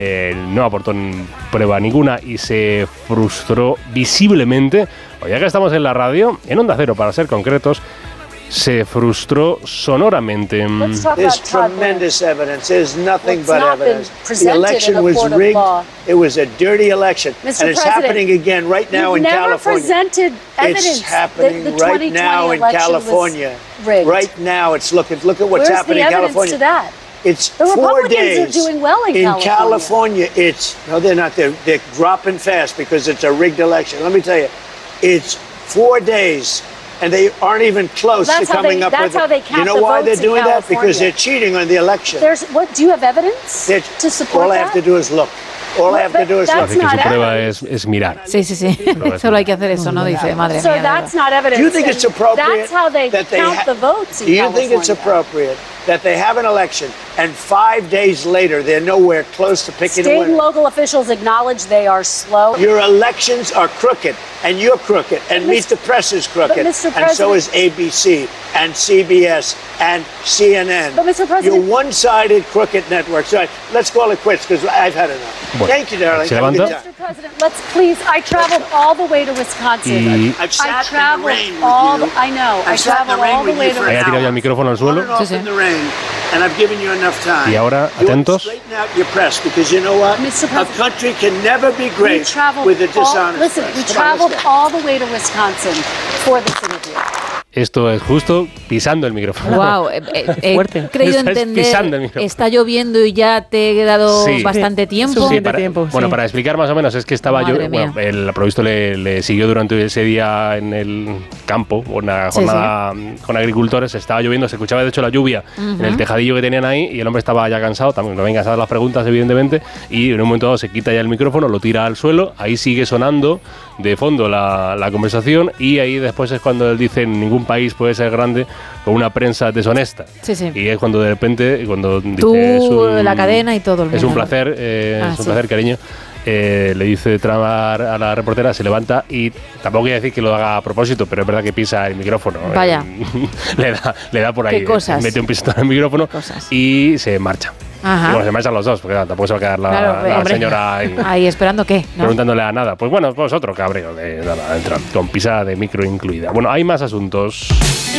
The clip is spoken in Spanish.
no aportó prueba ninguna y se frustró visiblemente. Ya que estamos en la radio, en Onda Cero para ser concretos, se frustró sonoramente. There's tremendous evidence. There's nothing but evidence. The election was rigged. It was a dirty election. And it's happening again right now in California. It's happening right now in California. Right now it's look at what's happening in California. It's 4 days in California. No, they're not. They're dropping fast because it's a rigged election. Let me tell you, it's 4 days. And they aren't even close to coming up with it. You know why they're doing that? Because they're cheating on the election. Do you have evidence to support all I have to do is look. All I have to do is look. Que su prueba es mirar. Sí. Solo hay que hacer eso, ¿no? Dice, madre mía. So that's not evidence. Do you think it's appropriate? That's how they count the votes in California. Do you think it's appropriate that they have an election and 5 days later they're nowhere close to picking a winner? State and local officials acknowledge they are slow. Your elections are crooked, and you're crooked, and Meet the Press is crooked, and so is ABC and CBS and CNN. But Mr. President, you're one-sided crooked networks. All right, let's call it quits because I've had enough. Bueno, thank you, darling. Mr. President, let's please. I traveled all the way to Wisconsin. I've sat in the rain with you. I know. I traveled all the way to Wisconsin. Había tirado ya el micrófono al suelo. Sí. And I've given you enough time. Y ahora, atentos. Straighten out your press because you know what? A country can never be great with a dishonest press. Listen, we traveled all the way to Wisconsin for this interview. Esto es justo pisando el micrófono. Wow, he creído entender. Está lloviendo y ya te he dado bastante tiempo. Sí, para explicar más o menos, es que estaba yo. Bueno, el provisto le siguió durante ese día en el campo, una jornada con agricultores. Estaba lloviendo, se escuchaba de hecho la lluvia en el tejadillo que tenían ahí y el hombre estaba ya cansado, también no habían cansado las preguntas, evidentemente. Y en un momento dado se quita ya el micrófono, lo tira al suelo, ahí sigue sonando de fondo la conversación y ahí después es cuando él dice ningún país puede ser grande con una prensa deshonesta. Y es cuando de repente, cuando dice la cadena y todo el mundo. Es un placer, es un placer, cariño. Le dice Trump a la reportera, se levanta y tampoco quiere decir que lo haga a propósito, pero es verdad que pisa el micrófono. Vaya. le da por ahí. ¿Qué cosas? Mete un pisotón en el micrófono y se marcha. Bueno, se marchan los dos, porque tampoco se va a quedar la señora ahí esperando qué, ¿no? Preguntándole a nada. Pues bueno, pues otro cabreo de nada, con pisa de micro incluida. Bueno, hay más asuntos.